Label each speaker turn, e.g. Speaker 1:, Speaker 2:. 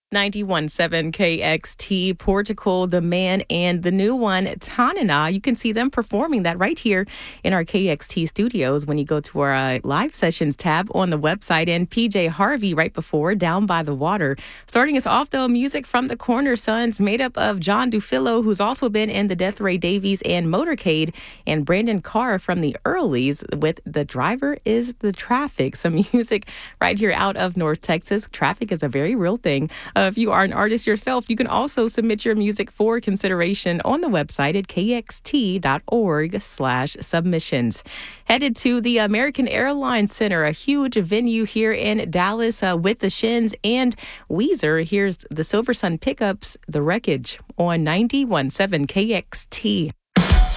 Speaker 1: 91.7 KXT, Portugal, The Man, and the new one, Tanana. You can see them performing that right here in our KXT studios when you go to our live sessions tab on the website. And PJ Harvey right before, Down by the Water. Starting us off, though, music from the Corner Sons, made up of John Dufillo, who's also been in the Death Ray Davies and Motorcade, and Brandon Carr from the Earlies with The Driver is the Traffic. Some music right here out of North Texas. Traffic is a very real thing. If you are an artist yourself, you can also submit your music for consideration on the website at kxt.org/submissions. Headed to the American Airlines Center, a huge venue here in Dallas with the Shins and Weezer. Here's the Silver Sun Pickups, The Wreckage on 91.7 KXT.